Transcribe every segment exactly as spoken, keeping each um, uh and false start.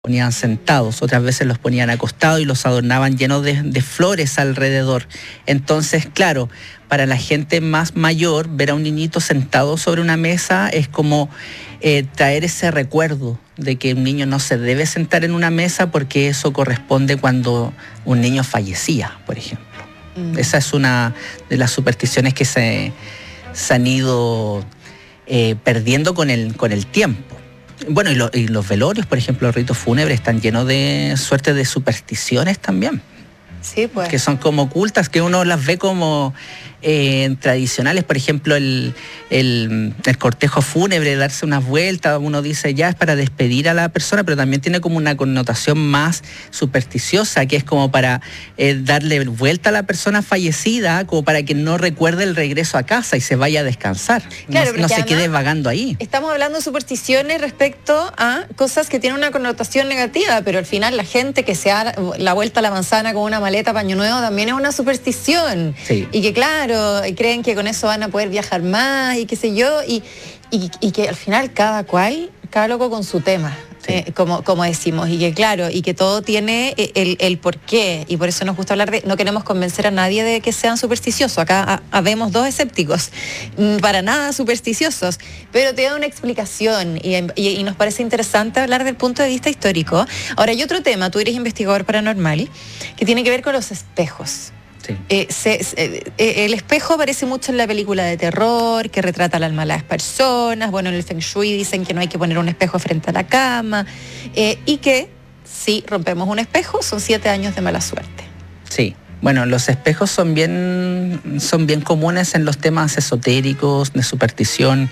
ponían sentados, otras veces los ponían acostados y los adornaban llenos de, de flores alrededor. Entonces, claro, para la gente más mayor, ver a un niñito sentado sobre una mesa es como eh, traer ese recuerdo de que un niño no se debe sentar en una mesa porque eso corresponde cuando un niño fallecía, por ejemplo. Mm. Esa es una de las supersticiones que se, se han ido eh, perdiendo con el, con el tiempo. Bueno, y, lo, y los velorios, por ejemplo, los ritos fúnebres están llenos de suerte de supersticiones también. Sí, pues. Que son como ocultas, que uno las ve como eh, tradicionales. Por ejemplo, el, el, el cortejo fúnebre, darse unas vueltas, uno dice ya es para despedir a la persona, pero también tiene como una connotación más supersticiosa, que es como para eh, darle vuelta a la persona fallecida, como para que no recuerde el regreso a casa y se vaya a descansar. Claro, no no se quede vagando ahí. Estamos hablando de supersticiones respecto a cosas que tienen una connotación negativa, pero al final la gente que se da la vuelta a la manzana con una maleta paño nuevo también es una superstición. Sí. Y que claro, creen que con eso van a poder viajar más y qué sé yo, y, y, y que al final cada cual, cada loco con su tema. Sí. Eh, como, como decimos, y que claro, y que todo tiene el, el porqué, y por eso nos gusta hablar de, no queremos convencer a nadie de que sean supersticiosos, acá habemos dos escépticos, para nada supersticiosos, pero te da una explicación, y, y, y nos parece interesante hablar del punto de vista histórico. Ahora hay otro tema, tú eres investigador paranormal, que tiene que ver con los espejos. Sí. Eh, se, se, eh, el espejo aparece mucho en la película de terror, que retrata el alma de las personas. Bueno, en el Feng Shui dicen que no hay que poner un espejo frente a la cama, eh, y que si rompemos un espejo son siete años de mala suerte. Sí, bueno, los espejos son bien, son bien comunes en los temas esotéricos, de superstición,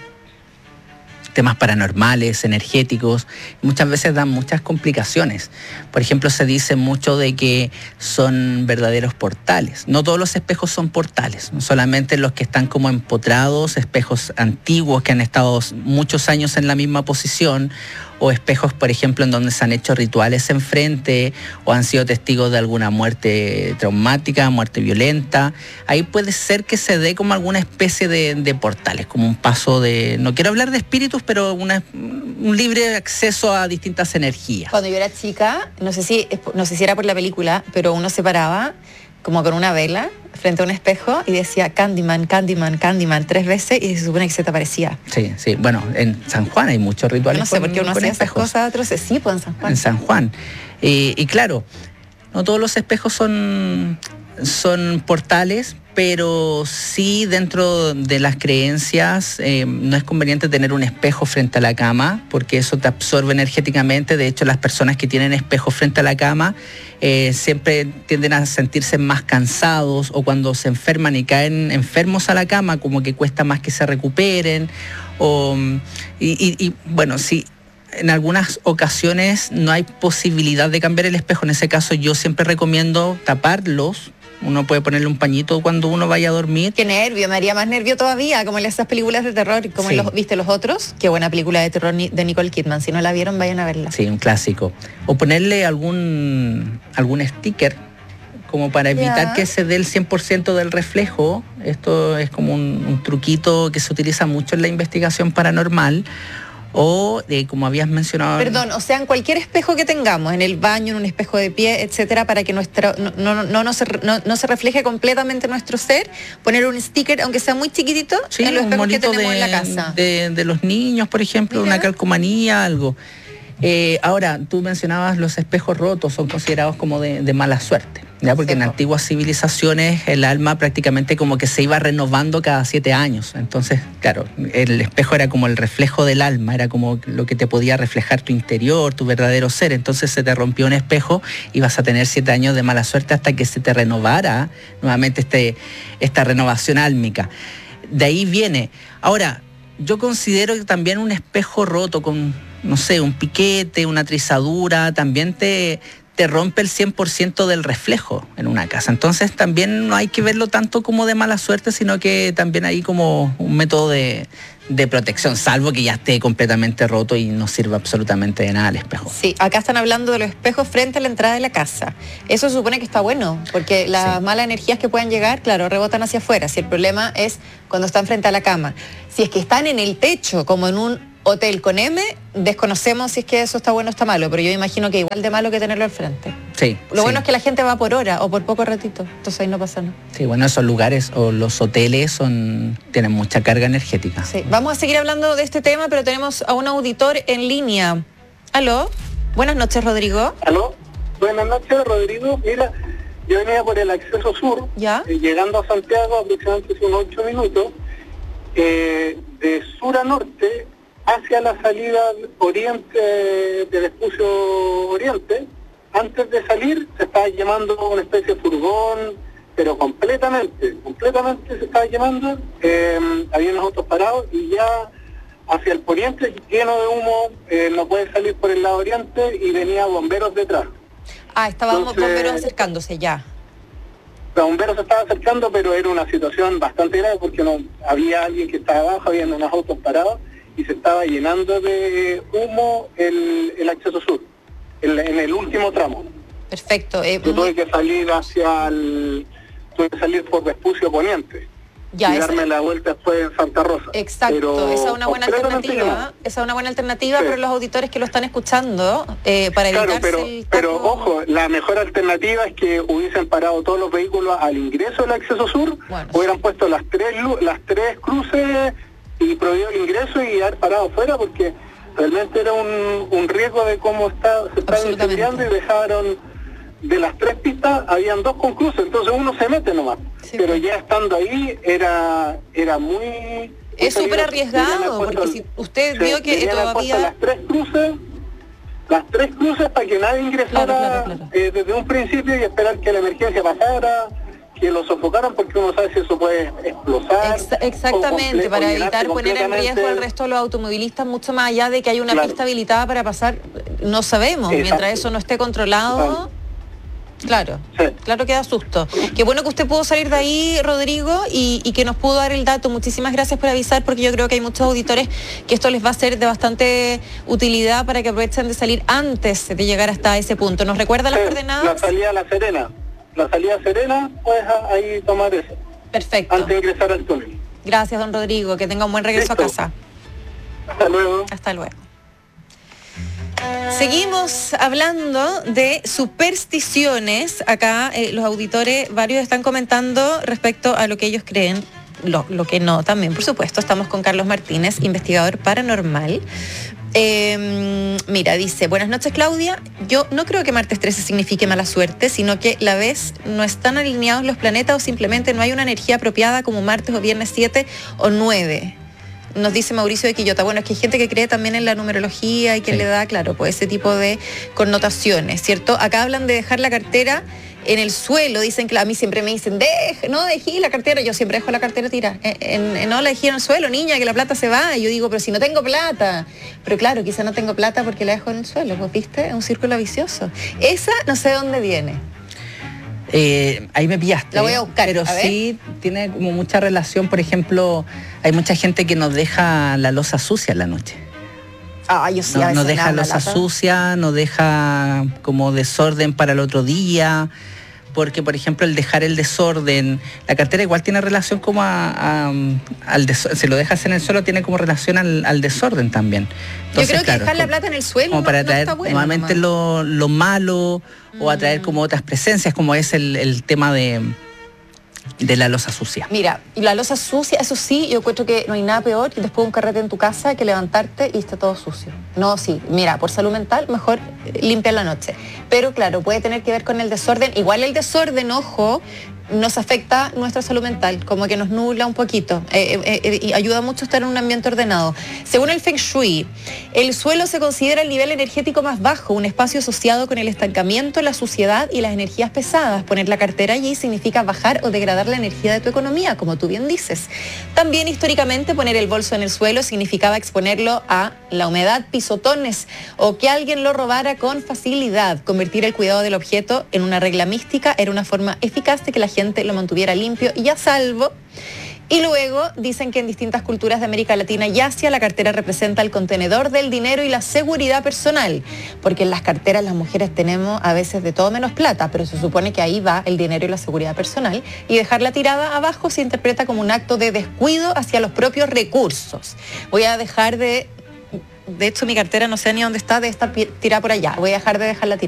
temas paranormales, energéticos, muchas veces dan muchas complicaciones. Por ejemplo, se dice mucho de que son verdaderos portales. No todos los espejos son portales, solamente los que están como empotrados, espejos antiguos que han estado muchos años en la misma posición, o espejos, por ejemplo, en donde se han hecho rituales enfrente o han sido testigos de alguna muerte traumática, muerte violenta. Ahí puede ser que se dé como alguna especie de, de portales, como un paso de, no quiero hablar de espíritus, pero una, un libre acceso a distintas energías. Cuando yo era chica, no sé si, no sé si era por la película, pero uno se paraba como con una vela frente a un espejo y decía Candyman, Candyman, Candyman tres veces y se supone que se te aparecía. Sí, sí. Bueno, en San Juan hay muchos rituales. Yo no sé con, por qué uno hacía esas cosas atroces. Sí, pues en San Juan. En San Juan. Y, y claro, no todos los espejos son, son portales, pero sí dentro de las creencias eh, no es conveniente tener un espejo frente a la cama porque eso te absorbe energéticamente. De hecho, las personas que tienen espejos frente a la cama eh, siempre tienden a sentirse más cansados, o cuando se enferman y caen enfermos a la cama, como que cuesta más que se recuperen. O, y, y, y bueno, sí. En algunas ocasiones no hay posibilidad de cambiar el espejo. En ese caso yo siempre recomiendo taparlos. Uno puede ponerle un pañito cuando uno vaya a dormir. Qué nervio, me haría más nervio todavía, como en esas películas de terror, como sí. en los, ¿viste los otros? Qué buena película de terror de Nicole Kidman, si no la vieron vayan a verla. Sí, un clásico. O ponerle algún, algún sticker, como para evitar yeah. que se dé el cien por ciento del reflejo. Esto es como un, un truquito que se utiliza mucho en la investigación paranormal. O, eh, como habías mencionado... Perdón, o sea, en cualquier espejo que tengamos, en el baño, en un espejo de pie, etcétera, para que nuestro, no, no, no, no, se, no, no se refleje completamente nuestro ser, poner un sticker, aunque sea muy chiquitito, sí, en los espejos que tenemos de, en la casa. De, de los niños, por ejemplo, Mira. una calcomanía, algo. Eh, ahora, tú mencionabas los espejos rotos, son considerados como de, de mala suerte, ¿ya? Porque sí, en antiguas civilizaciones el alma prácticamente como que se iba renovando cada siete años. Entonces, claro, el espejo era como el reflejo del alma, era como lo que te podía reflejar tu interior, tu verdadero ser. Entonces se te rompió un espejo y vas a tener siete años de mala suerte hasta que se te renovara nuevamente este, esta renovación álmica. De ahí viene. Ahora, yo considero que también un espejo roto con, no sé, un piquete, una trizadura, también te, te rompe el cien por ciento del reflejo en una casa. Entonces también no hay que verlo tanto como de mala suerte, sino que también hay como un método de, de protección, salvo que ya esté completamente roto y no sirva absolutamente de nada el espejo. Sí, acá están hablando de los espejos frente a la entrada de la casa. Eso se supone que está bueno, porque las sí. malas energías que puedan llegar, claro, rebotan hacia afuera. Si el problema es cuando están frente a la cama. Si es que están en el techo, como en un Hotel con M, desconocemos si es que eso está bueno o está malo, pero yo imagino que igual de malo que tenerlo al frente. Sí. Lo sí. bueno es que la gente va por hora o por poco ratito, entonces ahí no pasa nada. Sí, bueno, esos lugares o los hoteles son tienen mucha carga energética. Sí, vamos a seguir hablando de este tema, pero tenemos a un auditor en línea. Aló, buenas noches, Rodrigo. Aló, buenas noches, Rodrigo. Mira, yo venía por el acceso sur, ¿Ya? eh, llegando a Santiago aproximadamente unos ocho minutos, eh, de sur a norte, hacia la salida oriente del Vespucio Oriente. Antes de salir se estaba llamando una especie de furgón, pero completamente, completamente se estaba llamando, eh, había unos autos parados y ya hacia el poniente, lleno de humo, eh, no puede salir por el lado oriente y venía bomberos detrás. Ah, estaban Entonces, bomberos acercándose ya. Los bomberos se estaban acercando, pero era una situación bastante grave porque no había alguien que estaba abajo, había unos autos parados y se estaba llenando de humo el, el acceso sur, el, en el último tramo. Perfecto. Eh, Yo tuve muy... que salir hacia el, tuve que salir por Vespucio Poniente. Ya, y esa... darme la vuelta después en Santa Rosa. Exacto, pero esa es una buena alternativa. Esa es una buena alternativa, sí. Pero los auditores que lo están escuchando, eh, para evitarse claro, pero, el taco... pero ojo, la mejor alternativa es que hubiesen parado todos los vehículos al ingreso del acceso sur, bueno, hubieran sí. puesto las tres las tres cruces y prohibido el ingreso y haber parado fuera porque realmente era un, un riesgo de cómo está, se están incendiando y dejaron de las tres pistas habían dos con cruces, entonces uno se mete nomás. Sí, pero ya estando ahí era era muy... Es súper arriesgado, porque si usted sí, vio que todavía... Las tres cruces, las tres cruces para que nadie ingresara claro, claro, claro. Eh, desde un principio y esperar que la emergencia pasara, que lo sofocaran, porque uno sabe si eso puede explosar. Ex exactamente, para evitar poner en riesgo al resto de los automovilistas, mucho más allá de que hay una claro. pista habilitada para pasar, no sabemos, exacto. Mientras eso no esté controlado... Claro. Claro, sí. Claro que da susto. Qué bueno que usted pudo salir de ahí, Rodrigo, y, y que nos pudo dar el dato. Muchísimas gracias por avisar, porque yo creo que hay muchos auditores que esto les va a ser de bastante utilidad para que aprovechen de salir antes de llegar hasta ese punto. ¿Nos recuerda sí, las coordenadas? La salida a La Serena. La salida a Serena, puedes ahí tomar eso. Perfecto. Antes de ingresar al túnel. Gracias, don Rodrigo. Que tenga un buen regreso Listo. a casa. Hasta luego. Hasta luego. Seguimos hablando de supersticiones. Acá eh, los auditores, varios están comentando respecto a lo que ellos creen, lo, lo que no también, por supuesto. Estamos con Carlos Martínez, investigador paranormal. Eh, mira, dice, buenas noches, Claudia. Yo no creo que martes trece signifique mala suerte, sino que la vez no están alineados los planetas o simplemente no hay una energía apropiada como martes o viernes siete o nueve. Nos dice Mauricio de Quillota. Bueno, es que hay gente que cree también en la numerología y que sí. le da, claro, pues ese tipo de connotaciones, ¿cierto? Acá hablan de dejar la cartera en el suelo. Dicen que a mí siempre me dicen, deje, no dejé la cartera. Yo siempre dejo la cartera tirada. En, en, no la dejé en el suelo, niña, que la plata se va. Y yo digo, pero si no tengo plata. Pero claro, quizá no tengo plata porque la dejo en el suelo. Pues, ¿viste? Es un círculo vicioso. Esa no sé de dónde viene. Eh, ahí me pillaste. La voy a buscar. Pero a sí tiene como mucha relación, por ejemplo, hay mucha gente que nos deja la loza sucia en la noche. Ah, yo sí, no, no deja loza sucia, no deja como desorden para el otro día, porque por ejemplo el dejar el desorden, la cartera igual tiene relación como a, a, al desorden, si lo dejas en el suelo tiene como relación al, al desorden también. Entonces, yo creo que claro, dejar la como, plata en el suelo como no, para atraer no está bueno, nuevamente lo, lo malo mm. o atraer como otras presencias, como es el, el tema de de la loza sucia. Mira, y la loza sucia, eso sí, yo encuentro que no hay nada peor que después de un carrete en tu casa que levantarte y está todo sucio. No, sí, mira, por salud mental, mejor limpiar la noche. Pero claro, puede tener que ver con el desorden. Igual el desorden, ojo, nos afecta nuestra salud mental, como que nos nubla un poquito eh, eh, eh, y ayuda mucho a estar en un ambiente ordenado. Según el Feng Shui, el suelo se considera el nivel energético más bajo, un espacio asociado con el estancamiento, la suciedad y las energías pesadas. Poner la cartera allí significa bajar o degradar la energía de tu economía, como tú bien dices. También históricamente poner el bolso en el suelo significaba exponerlo a la humedad, pisotones o que alguien lo robara con facilidad. Convertir el cuidado del objeto en una regla mística era una forma eficaz de que la gente lo mantuviera limpio y a salvo. Y luego dicen que en distintas culturas de América Latina y Asia la cartera representa el contenedor del dinero y la seguridad personal, porque en las carteras las mujeres tenemos a veces de todo menos plata, pero se supone que ahí va el dinero y la seguridad personal, y dejarla tirada abajo se interpreta como un acto de descuido hacia los propios recursos. Voy a dejar de de hecho mi cartera no sé ni dónde está, debe estar tirada por allá. Voy a dejar de dejarla tirada.